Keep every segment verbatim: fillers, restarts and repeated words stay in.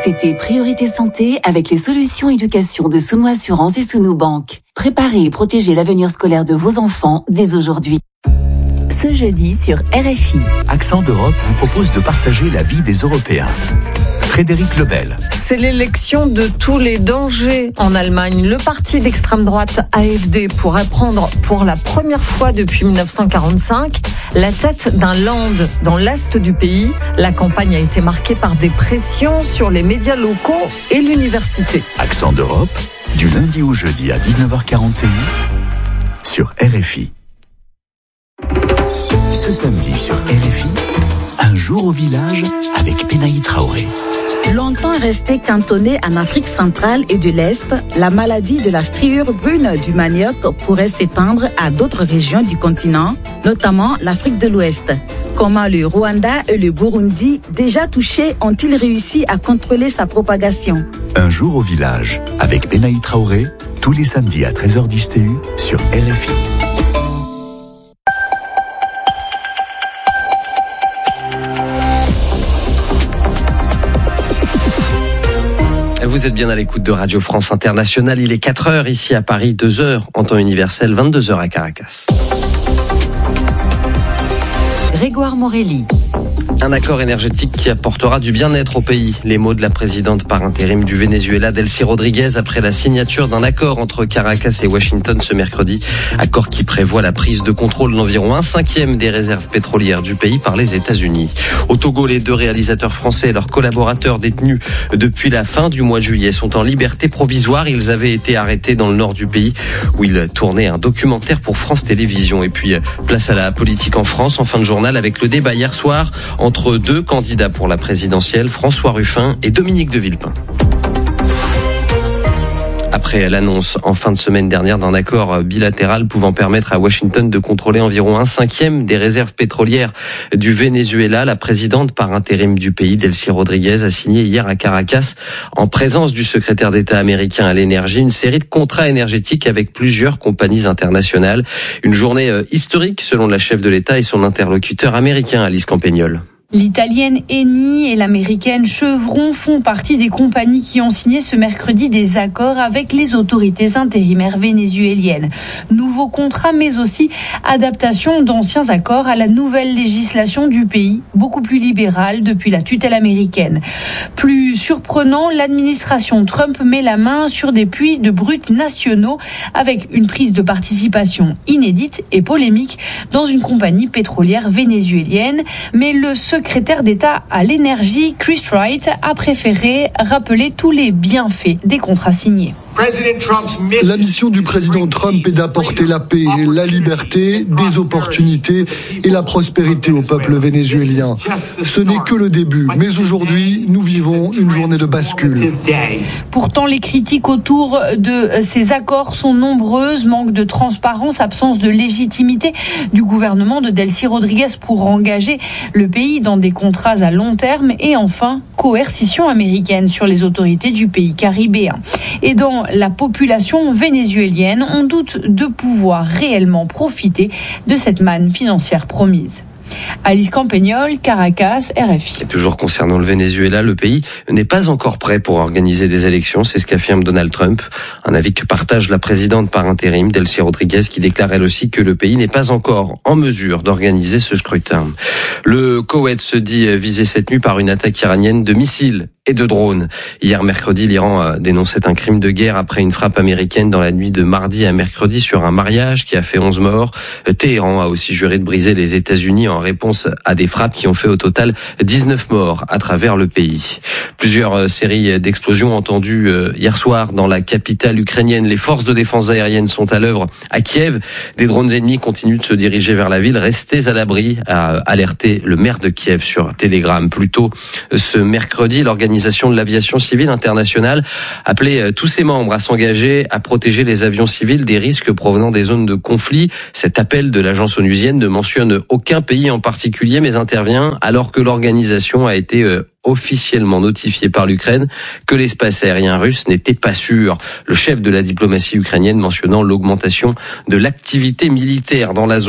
C'était Priorité Santé avec les solutions éducation de Sounou Assurance et Sounou Banque. Préparez et protégez l'avenir scolaire de vos enfants dès aujourd'hui. Ce jeudi sur R F I. Accent d'Europe vous propose de partager la vie des Européens. Frédéric Lebel. C'est l'élection de tous les dangers en Allemagne. Le parti d'extrême droite A F D pourrait prendre pour la première fois depuis dix-neuf cent quarante-cinq la tête d'un land dans l'est du pays. La campagne a été marquée par des pressions sur les médias locaux et l'université. Accent d'Europe, du lundi au jeudi à dix-neuf heures quarante et un sur R F I. Ce samedi sur R F I, un jour au village avec Benaï Traoré. Longtemps restée cantonnée en Afrique centrale et de l'Est, la maladie de la striure brune du manioc pourrait s'étendre à d'autres régions du continent, notamment l'Afrique de l'Ouest. Comment le Rwanda et le Burundi, déjà touchés, ont-ils réussi à contrôler sa propagation? Un jour au village avec Benaï Traoré, tous les samedis à treize heures dix T U sur R F I. Vous êtes bien à l'écoute de Radio France Internationale. Il est quatre heures ici à Paris, deux heures en temps universel, vingt-deux heures à Caracas. Grégoire Morelli. Un accord énergétique qui apportera du bien-être au pays. Les mots de la présidente par intérim du Venezuela, Delcy Rodríguez, après la signature d'un accord entre Caracas et Washington ce mercredi. Accord qui prévoit la prise de contrôle d'environ un cinquième des réserves pétrolières du pays par les États-Unis. Au Togo, les deux réalisateurs français et leurs collaborateurs détenus depuis la fin du mois de juillet sont en liberté provisoire. Ils avaient été arrêtés dans le nord du pays où ils tournaient un documentaire pour France Télévisions. Et puis, place à la politique en France en fin de journal avec le débat hier soir entre deux candidats pour la présidentielle, François Ruffin et Dominique de Villepin. Après l'annonce en fin de semaine dernière d'un accord bilatéral pouvant permettre à Washington de contrôler environ un cinquième des réserves pétrolières du Venezuela, la présidente par intérim du pays, Delcy Rodríguez, a signé hier à Caracas, en présence du secrétaire d'État américain à l'énergie, une série de contrats énergétiques avec plusieurs compagnies internationales. Une journée historique selon la chef de l'État et son interlocuteur américain, Alice Campagnol. L'italienne Eni et l'américaine Chevron font partie des compagnies qui ont signé ce mercredi des accords avec les autorités intérimaires vénézuéliennes. Nouveaux contrats, mais aussi adaptation d'anciens accords à la nouvelle législation du pays, beaucoup plus libérale depuis la tutelle américaine. Plus surprenant, l'administration Trump met la main sur des puits de brut nationaux avec une prise de participation inédite et polémique dans une compagnie pétrolière vénézuélienne. Mais le secrétaire Le secrétaire d'État à l'énergie, Chris Wright, a préféré rappeler tous les bienfaits des contrats signés. La mission du président Trump est d'apporter la paix, la liberté, des opportunités et la prospérité au peuple vénézuélien. Ce n'est que le début, mais aujourd'hui, nous vivons une journée de bascule. Pourtant, les critiques autour de ces accords sont nombreuses. Manque de transparence, absence de légitimité du gouvernement de Delcy Rodríguez pour engager le pays dans des contrats à long terme et enfin, coercition américaine sur les autorités du pays caribéen. Et dans la population vénézuélienne, on doute de pouvoir réellement profiter de cette manne financière promise. Alice Campagnol, Caracas, R F I. Et toujours concernant le Venezuela, le pays n'est pas encore prêt pour organiser des élections, c'est ce qu'affirme Donald Trump. Un avis que partage la présidente par intérim, Delcy Rodríguez, qui déclare elle aussi que le pays n'est pas encore en mesure d'organiser ce scrutin. Le Koweït se dit visé cette nuit par une attaque iranienne de missiles et de drones. Hier mercredi, l'Iran dénonçait un crime de guerre après une frappe américaine dans la nuit de mardi à mercredi sur un mariage qui a fait onze morts. Téhéran a aussi juré de briser les États-Unis en réponse à des frappes qui ont fait au total dix-neuf morts à travers le pays. Plusieurs séries d'explosions entendues hier soir dans la capitale ukrainienne. Les forces de défense aérienne sont à l'œuvre à Kiev. Des drones ennemis continuent de se diriger vers la ville. Restez à l'abri, a alerté le maire de Kiev sur Telegram. Plus tôt ce mercredi, l'organisation de l'aviation civile internationale appelait tous ses membres à s'engager à protéger les avions civils des risques provenant des zones de conflit. Cet appel de l'agence onusienne ne mentionne aucun pays en particulier, mais intervient alors que l'organisation a été officiellement notifié par l'Ukraine que l'espace aérien russe n'était pas sûr. Le chef de la diplomatie ukrainienne mentionnant l'augmentation de l'activité militaire dans la zone.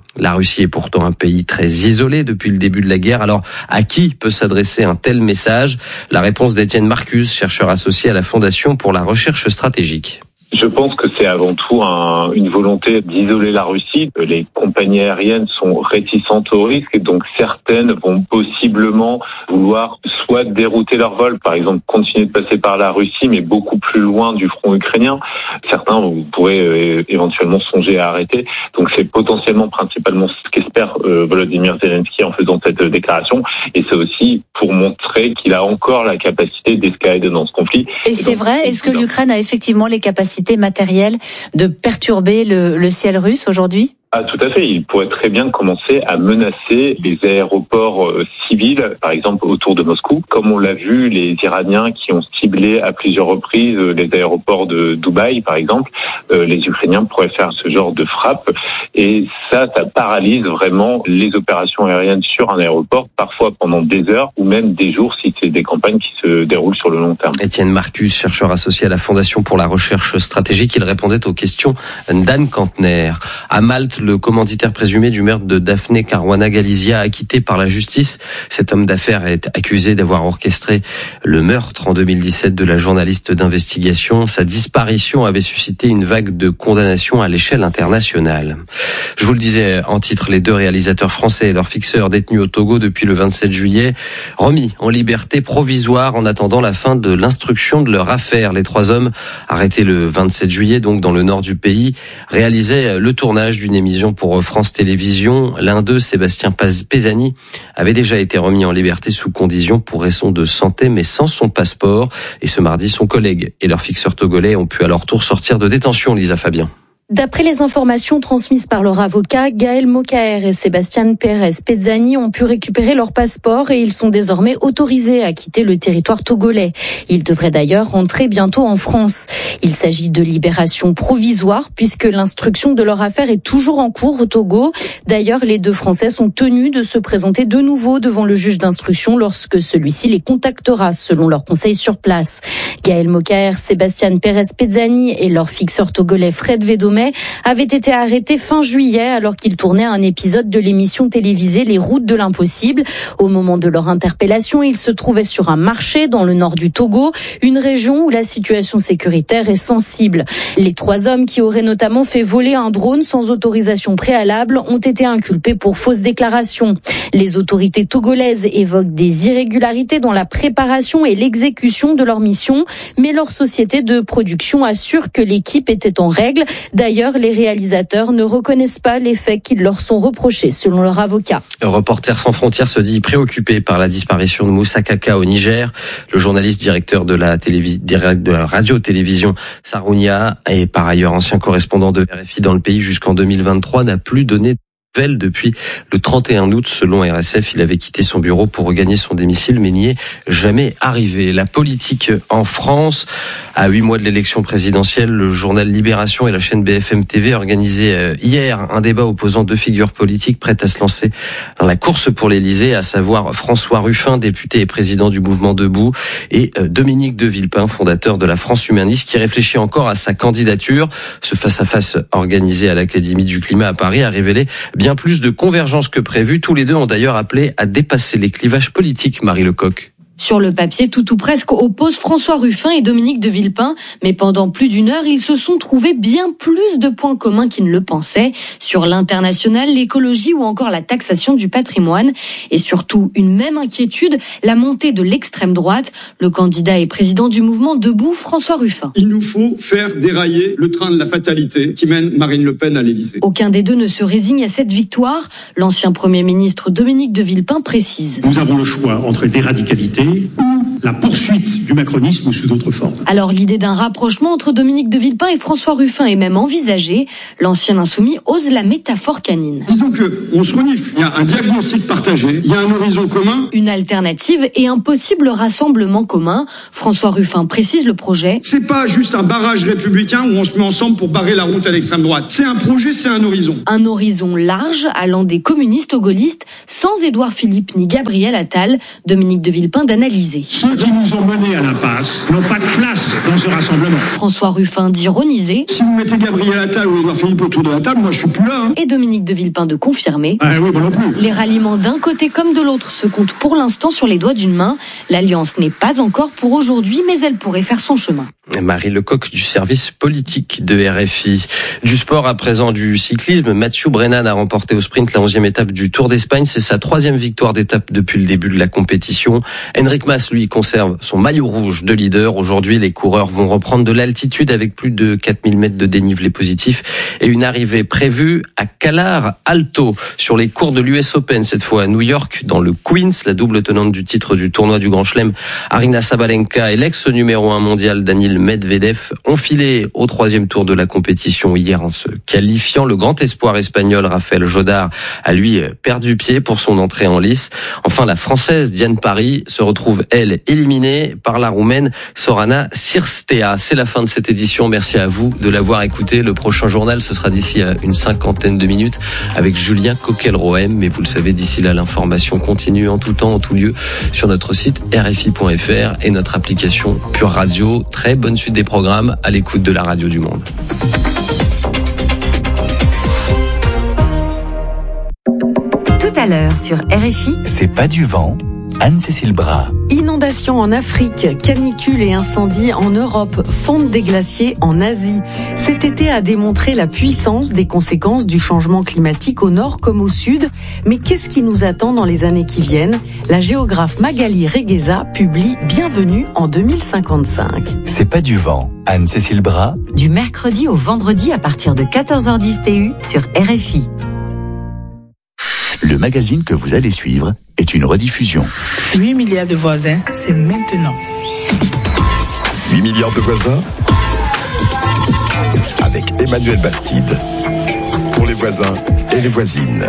La Russie est pourtant un pays très isolé depuis le début de la guerre. Alors, à qui peut s'adresser un tel message ? La réponse d'Étienne Marcus, chercheur associé à la Fondation pour la recherche stratégique. Je pense que c'est avant tout un, une volonté d'isoler la Russie. Les compagnies aériennes sont réticentes au risque, et donc certaines vont possiblement vouloir soit dérouter leur vol, par exemple continuer de passer par la Russie, mais beaucoup plus loin du front ukrainien. Certains pourraient euh, éventuellement songer à arrêter. Donc c'est potentiellement principalement ce qu'espère euh, Volodymyr Zelensky en faisant cette euh, déclaration, et c'est aussi pour montrer qu'il a encore la capacité d'escalader dans ce conflit. Et, et c'est donc, vrai, est-ce que l'Ukraine a effectivement les capacités matérielle de perturber le, le ciel russe aujourd'hui ? Ah, tout à fait. Il pourrait très bien commencer à menacer les aéroports euh, civils, par exemple autour de Moscou. Comme on l'a vu, les Iraniens qui ont ciblé à plusieurs reprises euh, les aéroports de Dubaï, par exemple, euh, les Ukrainiens pourraient faire ce genre de frappe. Et ça, ça paralyse vraiment les opérations aériennes sur un aéroport, parfois pendant des heures ou même des jours si c'est des campagnes qui se déroulent sur le long terme. Étienne Marcus, chercheur associé à la Fondation pour la recherche stratégique, il répondait aux questions d'Anne Kantner. À Malte, le commanditaire présumé du meurtre de Daphne Caruana Galizia, acquitté par la justice. Cet homme d'affaires est accusé d'avoir orchestré le meurtre en deux mille dix-sept de la journaliste d'investigation. Sa disparition avait suscité une vague de condamnations à l'échelle internationale. Je vous le disais en titre, les deux réalisateurs français et leurs fixeurs détenus au Togo depuis le vingt-sept juillet, remis en liberté provisoire en attendant la fin de l'instruction de leur affaire. Les trois hommes, arrêtés le vingt-sept juillet, donc dans le nord du pays, réalisaient le tournage d'une émission pour France Télévisions. L'un d'eux, Sébastien Pézani, avait déjà été remis en liberté sous condition pour raison de santé, mais sans son passeport. Et ce mardi, son collègue et leur fixeur togolais ont pu à leur tour sortir de détention, Lisa Fabien. D'après les informations transmises par leur avocat, Gaël Mokaer et Sébastien Pérez Pezzani ont pu récupérer leur passeport et ils sont désormais autorisés à quitter le territoire togolais. Ils devraient d'ailleurs rentrer bientôt en France. Il s'agit de libération provisoire puisque l'instruction de leur affaire est toujours en cours au Togo. D'ailleurs, les deux Français sont tenus de se présenter de nouveau devant le juge d'instruction lorsque celui-ci les contactera selon leur conseil sur place. Gaël Mokaer, Sébastien Pérez Pezzani et leur fixeur togolais Fred Védomé avaient été arrêtés fin juillet alors qu'ils tournaient un épisode de l'émission télévisée Les Routes de l'Impossible. Au moment de leur interpellation, ils se trouvaient sur un marché dans le nord du Togo, une région où la situation sécuritaire est sensible. Les trois hommes qui auraient notamment fait voler un drone sans autorisation préalable ont été inculpés pour fausses déclarations. Les autorités togolaises évoquent des irrégularités dans la préparation et l'exécution de leur mission, mais leur société de production assure que l'équipe était en règle. D'ailleurs, les réalisateurs ne reconnaissent pas les faits qui leur sont reprochés, selon leur avocat. Reporters sans frontières se dit préoccupé par la disparition de Moussa Kaka au Niger. Le journaliste directeur de la, télévis- de la radio-télévision Sarounia et par ailleurs ancien correspondant de R F I dans le pays jusqu'en deux mille vingt-trois n'a plus donné depuis le trente et un août, selon R S F, il avait quitté son bureau pour regagner son domicile, mais n'y est jamais arrivé. La politique en France, à huit mois de l'élection présidentielle, le journal Libération et la chaîne B F M T V organisaient hier un débat opposant deux figures politiques prêtes à se lancer dans la course pour l'Élysée, à savoir François Ruffin, député et président du mouvement Debout, et Dominique de Villepin, fondateur de la France Humaniste, qui réfléchit encore à sa candidature. Ce face-à-face organisé à l'Académie du Climat à Paris a révélé bien plus de convergence que prévu. Tous les deux ont d'ailleurs appelé à dépasser les clivages politiques, Marie Lecoq. Sur le papier, tout ou presque oppose François Ruffin et Dominique de Villepin, mais pendant plus d'une heure, ils se sont trouvés bien plus de points communs qu'ils ne le pensaient, sur l'international, l'écologie ou encore la taxation du patrimoine, et surtout une même inquiétude, la montée de l'extrême droite. Le candidat et président du mouvement Debout, François Ruffin. Il nous faut faire dérailler le train de la fatalité qui mène Marine Le Pen à l'Élysée. Aucun des deux ne se résigne à cette victoire. L'ancien Premier ministre Dominique de Villepin précise. Nous avons le choix entre des radicalités ou la poursuite du macronisme sous d'autres formes. Alors l'idée d'un rapprochement entre Dominique de Villepin et François Ruffin est même envisagée. L'ancien insoumis ose la métaphore canine. Disons que on se renifle, il y a un diagnostic partagé, il y a un horizon commun. Une alternative et un possible rassemblement commun. François Ruffin précise le projet. C'est pas juste un barrage républicain où on se met ensemble pour barrer la route à l'extrême droite. C'est un projet, c'est un horizon. Un horizon large allant des communistes aux gaullistes, sans Édouard Philippe ni Gabriel Attal. Dominique de Villepin, analysés. Ceux qui nous ont menés à l'impasse n'ont pas de place dans ce rassemblement. François Ruffin d'ironiser. Si vous mettez Gabriel Attal ou Édouard Philippe autour de la table, moi je suis plus là. Hein. Et Dominique de Villepin de confirmer. Ah oui, moi non plus. Les ralliements d'un côté comme de l'autre se comptent pour l'instant sur les doigts d'une main. L'alliance n'est pas encore pour aujourd'hui, mais elle pourrait faire son chemin. Marie Lecoq du service politique de R F I. Du sport à présent, du cyclisme. Mathieu Brennan a remporté au sprint la onzième étape du Tour d'Espagne. C'est sa troisième victoire d'étape depuis le début de la compétition. Enric Mas, lui, conserve son maillot rouge de leader. Aujourd'hui, les coureurs vont reprendre de l'altitude avec plus de quatre mille mètres de dénivelé positif et une arrivée prévue à Calar Alto sur les cours de l'U S Open, cette fois à New York, dans le Queens. La double tenante du titre du tournoi du Grand Chelem, Aryna Sabalenka, et l'ex numéro un mondial Daniil Medvedev ont filé au troisième tour de la compétition hier en se qualifiant. Le grand espoir espagnol Rafael Jodar a lui perdu pied pour son entrée en lice. Enfin, la française Diane Paris se retrouve, elle, éliminée par la roumaine Sorana Cirstea. C'est la fin de cette édition. Merci à vous de l'avoir écouté. Le prochain journal, ce sera d'ici à une cinquantaine de minutes avec Julien Coquel-Rohem. Mais vous le savez, d'ici là, l'information continue en tout temps, en tout lieu sur notre site R F I point F R et notre application Pure Radio. Très bonne suite des programmes à l'écoute de la radio du monde. Tout à l'heure sur R F I. C'est pas du vent. Anne-Cécile Bras. Inondations en Afrique, canicules et incendies en Europe, fonte des glaciers en Asie. Cet été a démontré la puissance des conséquences du changement climatique au nord comme au sud. Mais qu'est-ce qui nous attend dans les années qui viennent ? La géographe Magali Regueza publie Bienvenue en deux mille cinquante-cinq. C'est pas du vent. Anne-Cécile Bras. Du mercredi au vendredi à partir de quatorze heures dix T U sur R F I. Le magazine que vous allez suivre est une rediffusion. huit milliards de voisins, c'est maintenant. huit milliards de voisins avec Emmanuel Bastide. Pour les voisins et les voisines.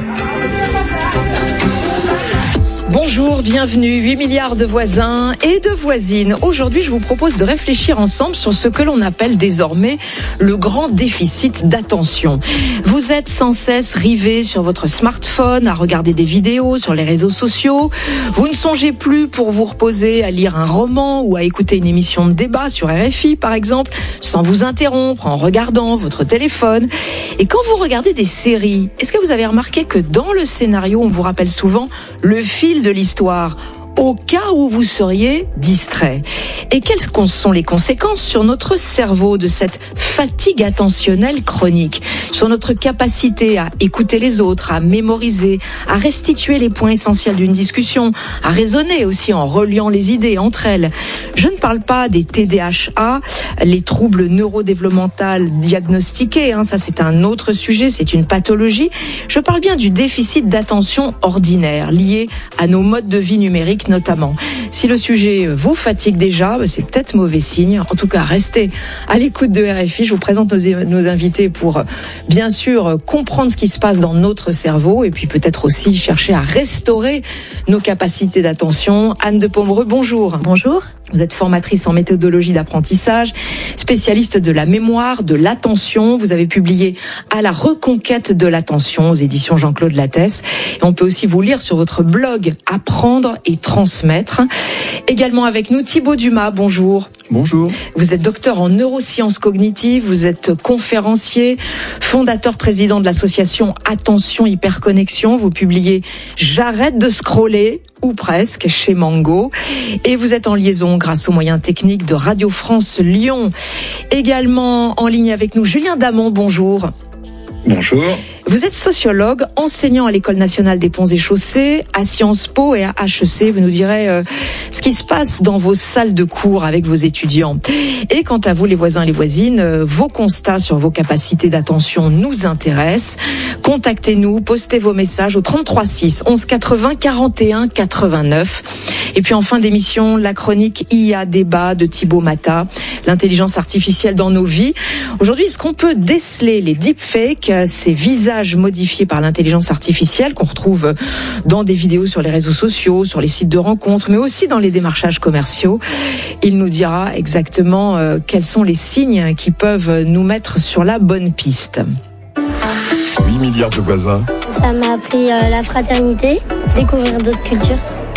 Bonjour, bienvenue, huit milliards de voisins et de voisines. Aujourd'hui, je vous propose de réfléchir ensemble sur ce que l'on appelle désormais le grand déficit d'attention. Vous êtes sans cesse rivés sur votre smartphone, à regarder des vidéos sur les réseaux sociaux. Vous ne songez plus pour vous reposer à lire un roman ou à écouter une émission de débat sur R F I, par exemple, sans vous interrompre en regardant votre téléphone. Et quand vous regardez des séries, est-ce que vous avez remarqué que dans le scénario, on vous rappelle souvent le fil de l'histoire au cas où vous seriez distrait? Et quelles sont les conséquences sur notre cerveau de cette fatigue attentionnelle chronique, sur notre capacité à écouter les autres, à mémoriser, à restituer les points essentiels d'une discussion, à raisonner aussi en reliant les idées entre elles? Je ne parle pas des T D A H, les troubles neurodéveloppementaux diagnostiqués, hein, ça c'est un autre sujet, c'est une pathologie. Je parle bien du déficit d'attention ordinaire lié à nos modes de vie numériques notamment. Si le sujet vous fatigue déjà, c'est peut-être mauvais signe. En tout cas, restez à l'écoute de R F I. Je vous présente nos, nos invités pour, bien sûr, comprendre ce qui se passe dans notre cerveau et puis peut-être aussi chercher à restaurer nos capacités d'attention. Anne de Pomereux, bonjour. Bonjour. Vous êtes formatrice en méthodologie d'apprentissage, spécialiste de la mémoire, de l'attention. Vous avez publié À la reconquête de l'attention aux éditions Jean-Claude Lattès. Et on peut aussi vous lire sur votre blog Apprendre et transmettre. Également avec nous Thibaut Dumas, bonjour. Bonjour. Vous êtes docteur en neurosciences cognitives, vous êtes conférencier, fondateur président de l'association Attention Hyperconnexion. Vous publiez J'arrête de scroller, ou presque, chez Mango. Et vous êtes en liaison grâce aux moyens techniques de Radio France Lyon. Également en ligne avec nous Julien Damon, bonjour. Bonjour. Vous êtes sociologue, enseignant à l'École nationale des ponts et chaussées, à Sciences Po et à H E C. Vous nous direz euh, ce qui se passe dans vos salles de cours avec vos étudiants. Et quant à vous, les voisins et les voisines, euh, vos constats sur vos capacités d'attention nous intéressent. Contactez-nous, postez vos messages au trente-trois six onze quatre-vingts quarante et un quatre-vingt-neuf. Et puis en fin d'émission, la chronique I A débat de Thibaut Mata, l'intelligence artificielle dans nos vies. Aujourd'hui, est-ce qu'on peut déceler les deepfakes, ces visages modifiés par l'intelligence artificielle qu'on retrouve dans des vidéos sur les réseaux sociaux, sur les sites de rencontres, mais aussi dans les démarchages commerciaux? Il nous dira exactement euh, quels sont les signes qui peuvent nous mettre sur la bonne piste. huit milliards de voisins. Ça m'a appris euh, la fraternité, découvrir d'autres cultures.